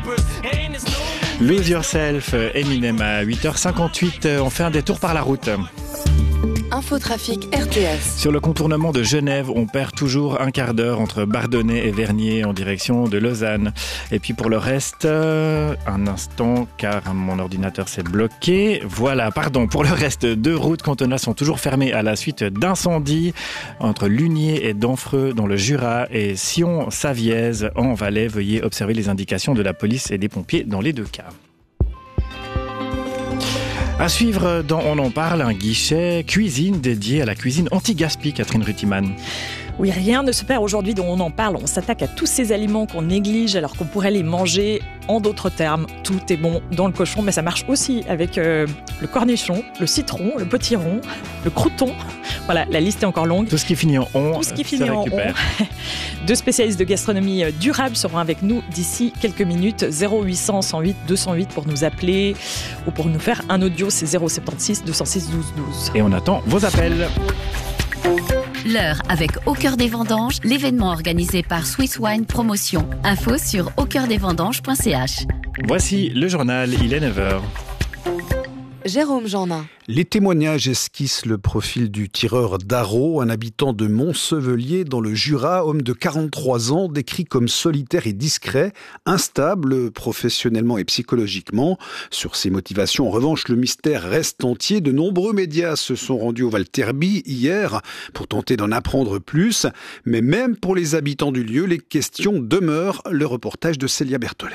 Lose Yourself, Eminem à 8h58. On fait un détour par la route. Infotrafic RTS. Sur le contournement de Genève, on perd toujours un quart d'heure entre Bardonnay et Vernier en direction de Lausanne. Et puis pour le reste, un instant car mon ordinateur s'est bloqué. Voilà, pardon. Pour le reste, 2 routes cantonales sont toujours fermées à la suite d'incendies entre Lunier et Denfreux dans le Jura et Sion-Savièse en Valais. Veuillez observer les indications de la police et des pompiers dans les 2 cas. À suivre dans On en parle, un guichet cuisine dédié à la cuisine anti-gaspi, Catherine Rutiman. Oui, rien ne se perd aujourd'hui dont on en parle. On s'attaque à tous ces aliments qu'on néglige alors qu'on pourrait les manger. En d'autres termes, tout est bon dans le cochon, mais ça marche aussi avec le cornichon, le citron, le potiron, le crouton. Voilà, la liste est encore longue. Tout ce qui finit en on, tout ce qui finit en on. 2 spécialistes de gastronomie durable seront avec nous d'ici quelques minutes. 0800 108 208 pour nous appeler ou pour nous faire un audio, c'est 076 206 12 12. Et on attend vos appels. L'heure avec Au Cœur des Vendanges, l'événement organisé par Swiss Wine Promotion. Info sur aucoeurdesvendanges.ch. Voici le journal, il est 9h. Jérôme Jeannin. Les témoignages esquissent le profil du tireur d'Arrault, un habitant de Montsevelier dans le Jura, homme de 43 ans, décrit comme solitaire et discret, instable professionnellement et psychologiquement. Sur ses motivations, en revanche, le mystère reste entier. De nombreux médias se sont rendus au Val-Terby hier pour tenter d'en apprendre plus. Mais même pour les habitants du lieu, les questions demeurent. Le reportage de Célia Berthollet.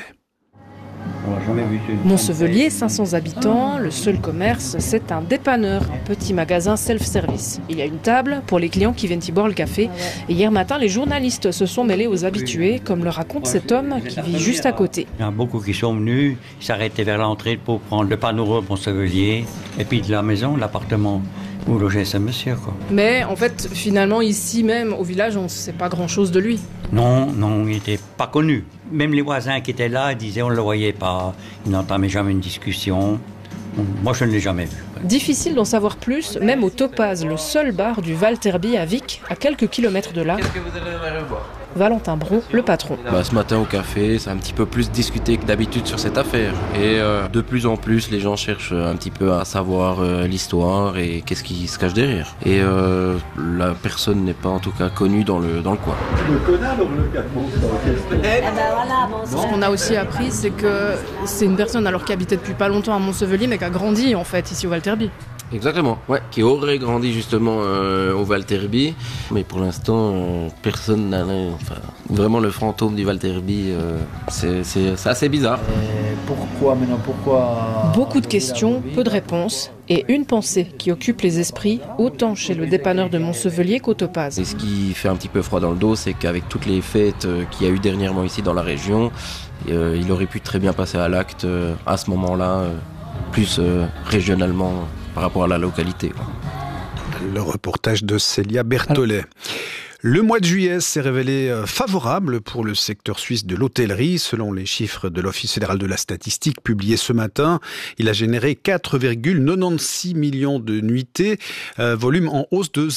Montsevelier, 500 habitants, le seul commerce, c'est un dépanneur, un petit magasin self-service. Il y a une table pour les clients qui viennent y boire le café. Et hier matin, les journalistes se sont mêlés aux habitués, comme le raconte cet homme qui vit juste à côté. Il y en a beaucoup qui sont venus, s'arrêter vers l'entrée pour prendre le panorama Montsevelier, et puis de la maison, l'appartement où logeait ce monsieur, quoi. Mais en fait, finalement, ici même, au village, on ne sait pas grand-chose de lui. Non, il n'était pas connu. Même les voisins qui étaient là disaient on ne le voyait pas, ils n'entamaient jamais une discussion. Moi, je ne l'ai jamais vu. Difficile d'en savoir plus, même au Topaz, le seul bar du Val-Terby à Vic, à quelques kilomètres de là. Qu'est-ce que vous allez boire ? Valentin Bron, le patron. Ce matin au café, c'est un petit peu plus discuté que d'habitude sur cette affaire. Et de plus en plus, les gens cherchent un petit peu à savoir l'histoire et qu'est-ce qui se cache derrière. Et la personne n'est pas en tout cas connue dans le coin. Le connard, ce qu'on a aussi appris, c'est que c'est une personne alors qui habitait depuis pas longtemps à Montsevelier, mais qui a grandi en fait ici au Val-Terby. Exactement, ouais, qui aurait grandi justement au Val-Terby, mais pour l'instant personne n'a vraiment le fantôme du Val-Terby, c'est assez bizarre. Pourquoi Beaucoup de questions, peu de réponses, et une pensée qui occupe les esprits, autant chez le dépanneur de Montsevelier qu'au Topaz. Et ce qui fait un petit peu froid dans le dos, c'est qu'avec toutes les fêtes qu'il y a eu dernièrement ici dans la région, il aurait pu très bien passer à l'acte à ce moment-là, plus régionalement par rapport à la localité. Le reportage de Célia Berthollet. Le mois de juillet s'est révélé favorable pour le secteur suisse de l'hôtellerie. Selon les chiffres de l'Office fédéral de la statistique publiés ce matin, il a généré 4,96 millions de nuitées, volume en hausse de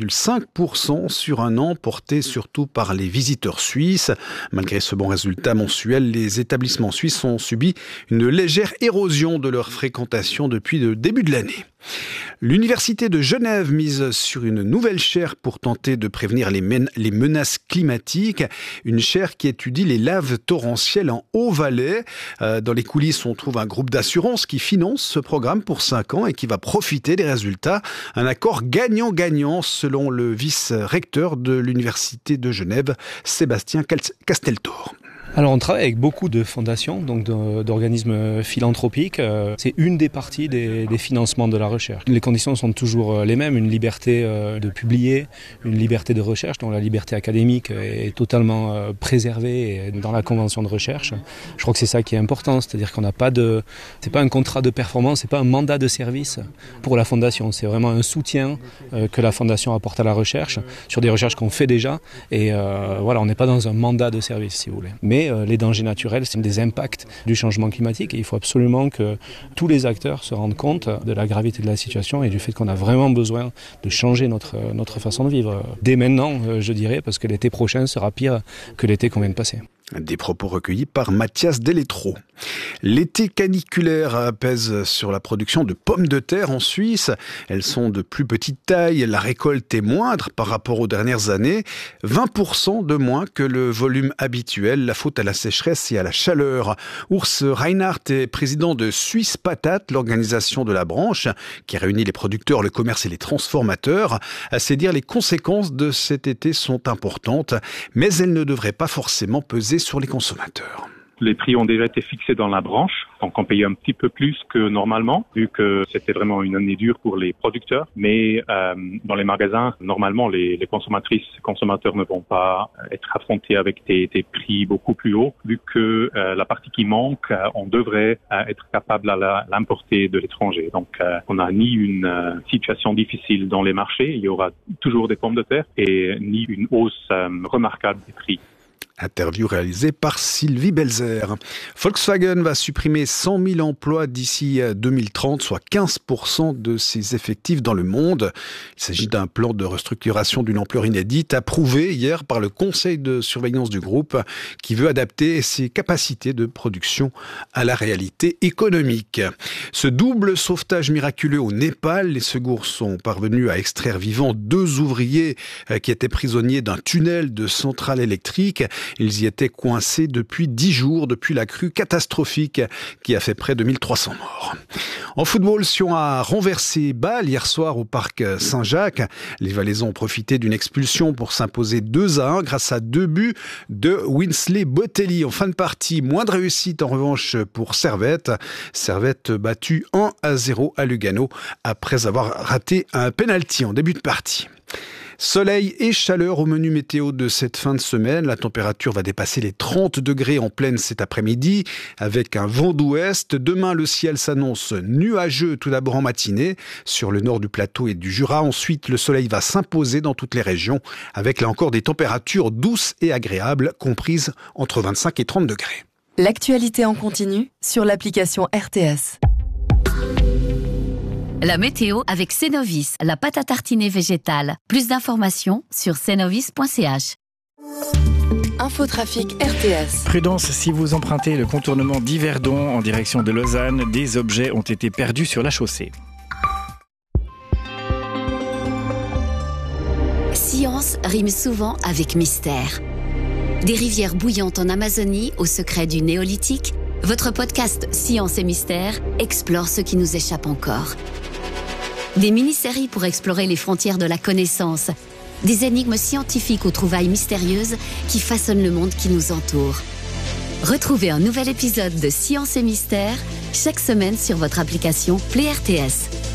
0,5% sur un an, porté surtout par les visiteurs suisses. Malgré ce bon résultat mensuel, les établissements suisses ont subi une légère érosion de leur fréquentation depuis le début de l'année. L'Université de Genève mise sur une nouvelle chaire pour tenter de prévenir les menaces climatiques. Une chaire qui étudie les laves torrentielles en Haut-Valais. Dans les coulisses, on trouve un groupe d'assurance qui finance ce programme pour 5 ans et qui va profiter des résultats. Un accord gagnant-gagnant selon le vice-recteur de l'Université de Genève, Sébastien Casteltor. Alors on travaille avec beaucoup de fondations, donc d'organismes philanthropiques. C'est une des parties des financements de la recherche. Les conditions sont toujours les mêmes, une liberté de publier, une liberté de recherche, dont la liberté académique est totalement préservée dans la convention de recherche. Je crois que c'est ça qui est important, c'est-à-dire qu'on n'a pas c'est pas un contrat de performance, c'est pas un mandat de service pour la fondation. C'est vraiment un soutien que la fondation apporte à la recherche sur des recherches qu'on fait déjà. Et voilà, on n'est pas dans un mandat de service, si vous voulez. Mais les dangers naturels, c'est des impacts du changement climatique et il faut absolument que tous les acteurs se rendent compte de la gravité de la situation et du fait qu'on a vraiment besoin de changer notre façon de vivre. Dès maintenant, je dirais, parce que l'été prochain sera pire que l'été qu'on vient de passer. Des propos recueillis par Mathias Delétro. L'été caniculaire pèse sur la production de pommes de terre en Suisse. Elles sont de plus petite taille, la récolte est moindre par rapport aux dernières années. 20% de moins que le volume habituel, la faute à la sécheresse et à la chaleur. Urs Reinhardt est président de Suisse Patate, l'organisation de la branche qui réunit les producteurs, le commerce et les transformateurs. À ses dires, les conséquences de cet été sont importantes, mais elles ne devraient pas forcément peser sur les consommateurs. Les prix ont déjà été fixés dans la branche, donc on payait un petit peu plus que normalement, vu que c'était vraiment une année dure pour les producteurs. Mais dans les magasins, normalement, les consommatrices et consommateurs ne vont pas être affrontés avec des prix beaucoup plus hauts, vu que la partie qui manque, on devrait être capable à l'importer de l'étranger. Donc on n'a ni une situation difficile dans les marchés, il y aura toujours des pommes de terre, et ni une hausse remarquable des prix. Interview réalisée par Sylvie Belzer. Volkswagen va supprimer 100 000 emplois d'ici 2030, soit 15% de ses effectifs dans le monde. Il s'agit d'un plan de restructuration d'une ampleur inédite, approuvé hier par le conseil de surveillance du groupe, qui veut adapter ses capacités de production à la réalité économique. Ce double sauvetage miraculeux au Népal, les secours sont parvenus à extraire vivants 2 ouvriers qui étaient prisonniers d'un tunnel de centrale électrique. Ils y étaient coincés depuis 10 jours, depuis la crue catastrophique qui a fait près de 1300 morts. En football, Sion a renversé Bâle hier soir au parc Saint-Jacques. Les Valaisans ont profité d'une expulsion pour s'imposer 2-1 grâce à 2 buts de Winsley Botelli. En fin de partie, moins de réussite en revanche pour Servette. Servette battu 1-0 à Lugano après avoir raté un penalty en début de partie. Soleil et chaleur au menu météo de cette fin de semaine. La température va dépasser les 30 degrés en pleine cet après-midi avec un vent d'ouest. Demain, le ciel s'annonce nuageux tout d'abord en matinée sur le nord du plateau et du Jura. Ensuite, le soleil va s'imposer dans toutes les régions avec là encore des températures douces et agréables comprises entre 25 et 30 degrés. L'actualité en continu sur l'application RTS. La météo avec Cenovis, la pâte à tartiner végétale. Plus d'informations sur cenovis.ch. Infotrafic RTS. Prudence, si vous empruntez le contournement d'Yverdon en direction de Lausanne, des objets ont été perdus sur la chaussée. Science rime souvent avec mystère. Des rivières bouillantes en Amazonie au secret du néolithique, votre podcast Science et Mystère explore ce qui nous échappe encore. Des mini-séries pour explorer les frontières de la connaissance, des énigmes scientifiques aux trouvailles mystérieuses qui façonnent le monde qui nous entoure. Retrouvez un nouvel épisode de Science et Mystère chaque semaine sur votre application Play RTS.